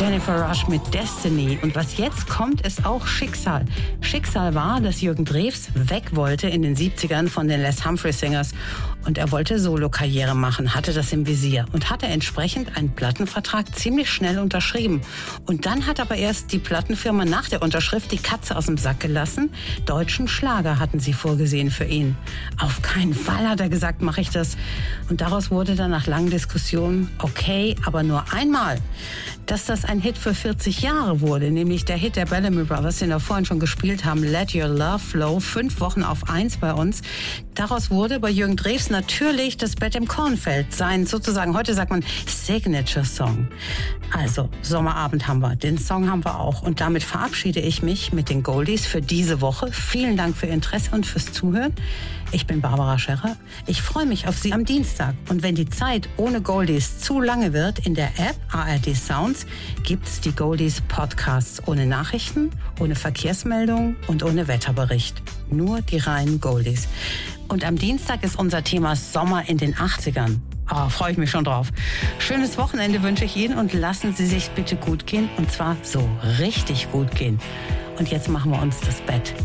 Jennifer Rush mit Destiny. Und was jetzt kommt, ist auch Schicksal. Schicksal war, dass Jürgen Drews weg wollte in den 70ern von den Les Humphrey Singers. Und er wollte Solo-Karriere machen, hatte das im Visier und hatte entsprechend einen Plattenvertrag ziemlich schnell unterschrieben. Und dann hat aber erst die Plattenfirma nach der Unterschrift die Katze aus dem Sack gelassen. Deutschen Schlager hatten sie vorgesehen für ihn. Auf keinen Fall, hat er gesagt, mache ich das. Und daraus wurde dann nach langen Diskussionen, okay, aber nur einmal. Dass das ein Hit für 40 Jahre wurde, nämlich der Hit der Bellamy Brothers, den wir vorhin schon gespielt haben, Let Your Love Flow, 5 Wochen auf 1 bei uns. Daraus wurde bei Jürgen Drews natürlich das Bett im Kornfeld, sein sozusagen, heute sagt man Signature-Song. Also, Sommerabend haben wir, den Song haben wir auch. Und damit verabschiede ich mich mit den Goldies für diese Woche. Vielen Dank für Ihr Interesse und fürs Zuhören. Ich bin Barbara Scherrer. Ich freue mich auf Sie am Dienstag. Und wenn die Zeit ohne Goldies zu lange wird, in der App ARD Sounds gibt's die Goldies Podcasts ohne Nachrichten, ohne Verkehrsmeldungen und ohne Wetterbericht. Nur die reinen Goldies. Und am Dienstag ist unser Thema Sommer in den 80ern. Freue ich mich schon drauf. Schönes Wochenende wünsche ich Ihnen und lassen Sie sich bitte gut gehen. Und zwar so richtig gut gehen. Und jetzt machen wir uns das Bett